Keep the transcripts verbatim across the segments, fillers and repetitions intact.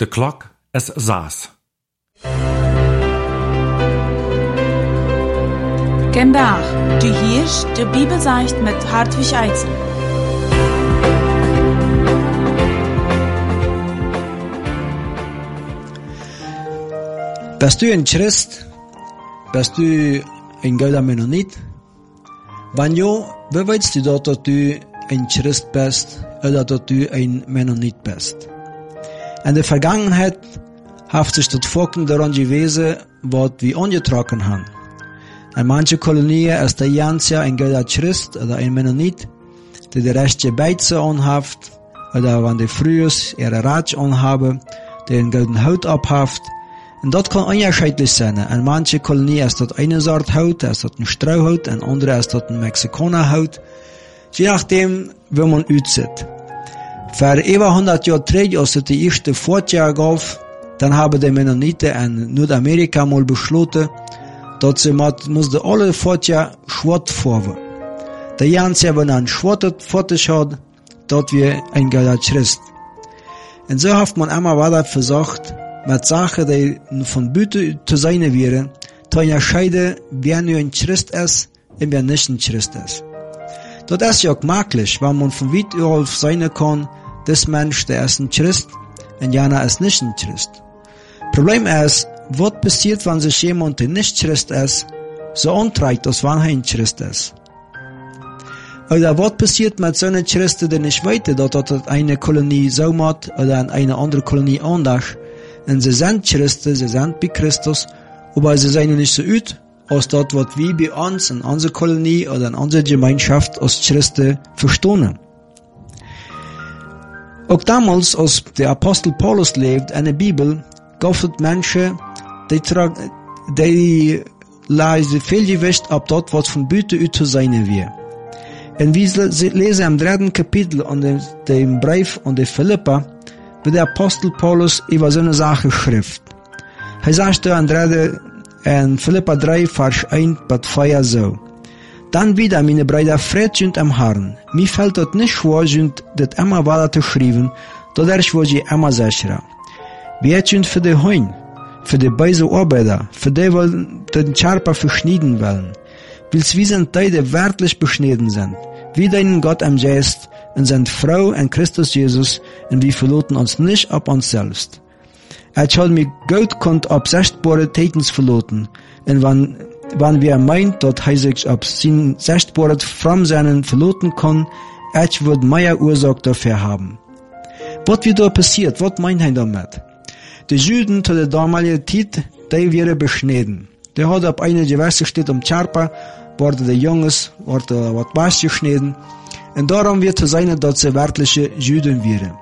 De klok is zes. Vandaag, du hörst de Bibelseicht mit Hartwig Eitzel. Bist du ein Christ? Bist du ein guter Mennonit? Wenn ja, wie weißt du dort, dass du ein Christ bist oder dass du ein Mennonit bist? In der Vergangenheit hat sich das Volk daran gewesen, was wir angetragen haben. In manchen Kolonien ist der Jansia ein guter Christ oder ein Mennonit, der die rechte Beize anhaft, oder wenn die frühers ihre Ratsch anhaben, der einen guten Haut abhaft. Und das kann unterschiedlich sein. In manchen Kolonien ist das eine Sorte Haut, ist das ein Strauhaut, in andere ist das ein Mexikanerhaut. Je nachdem, wie man aussieht. Für über hundert Jahre zurück, als es die erste Fortjahr gab, dann haben die Mennoniten in Nordamerika mal beschlossen, dass sie mussten alle Fortjahr schwarz fahren. Der Jansia, wenn er ein schwarzes Fortjahr hat, dort wir ein guter Christ. Und so hat man immer weiter versucht, mit Sachen, die von Büte zu sein wären, zu unterscheiden, wer nur ein Christ ist und wer nicht ein Christ ist. Das ist ja auch möglich, weil man von weit auf sein kann, das Mensch, der ist ein Christ und jener ist nicht ein Christ. Problem ist, was passiert, wenn sich jemand, der nicht Christ ist, so antreibt, als wenn er ein Christ ist? Oder was passiert mit so einem Christen, der nicht weiß, dass das eine Kolonie so macht oder in eine andere Kolonie anders? Und sie sind Christen, sie sind bei Christus, aber sie sind nicht so ut, als das, was wir bei uns in unserer Kolonie oder in unserer Gemeinschaft als Christen verstehen. Auch damals, als der Apostel Paulus lebt in der Bibel, gab es Menschen, die, die leisen viel Gewicht ab dort, was von Büte ut zu sein wir. Und wir lesen im dritten Kapitel an dem, dem Brief an die Philippa, wie der Apostel Paulus über so eine Sache schrift. Er sagt in, in Philippa drei, Vers eins bis vier so. Dann wieder, meine Brüder, Fried sind am Herrn. Mir fällt das nicht schwer, sind das immer weiter zu schreiben, dadurch will ich immer sicherer. Wir sind für die Heun, für die böse Arbeiter, für die, die den Scherper verschneiden wollen. Weil wir sind die, die wirklich beschnitten sind. Wir deinen Gott am Geist und sind Frau in Christus Jesus und wir verloten uns nicht ab uns selbst. Er hat mir Gott konnt ab sichtbare Tätens verloten und wenn, wenn wir meint, dass er sich ab sein sichtbare von seinen verloten kann, er wird mehr Ursache dafür haben. Was wird da passiert? Was meint er damit? Die Juden zu der damaligen Zeit, die wären beschnitten. Der hat ab einer gewisse steht um Charpa, wurde der Jungs, wurde was was geschnitten. Und darum wird zu sein, dass sie wirkliche Juden wären.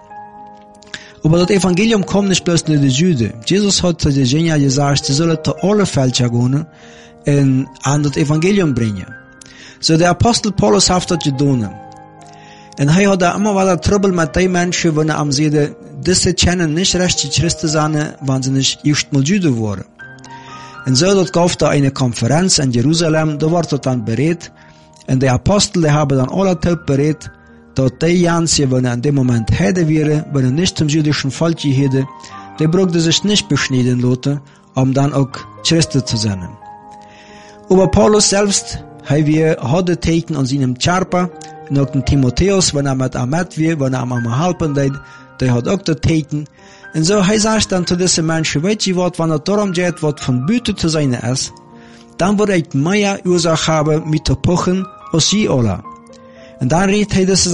Aber das Evangelium kommt nicht bloß nur die Juden. Jesus hat zu den Jüngern gesagt, sie sollen zu alle Völker gehen und an das Evangelium bringen. So der Apostel Paulus hat das getan. Und er hat immer weiter Trouble mit den Menschen, wenn er am Seide, diese kennen nicht recht die Christen sein, wenn sie nicht erst mal Juden waren. Und so dort gab es eine Konferenz in Jerusalem, da wurde dann berät, und die Apostel, die haben dann alle Taub berät, dass die Jansen, wenn er in dem Moment hätte wäre, wenn er nicht zum jüdischen Volk hätte, die brauchte sich nicht beschneiden lassen, um dann auch Christen zu sein. Aber Paulus selbst, er hat die Täten an seinem Charpa, und auch den Timotheus, wenn er mit ihm mit war, wenn er ihm am helfen hat, der hat auch die Täten. Und so, er sagt dann zu diesen Menschen, weißt du was, wenn es darum geht, was von Büte zu sein ist, dann wird ich mehr Ursache haben, mit zu pochen, als sie alle. Und dann redet er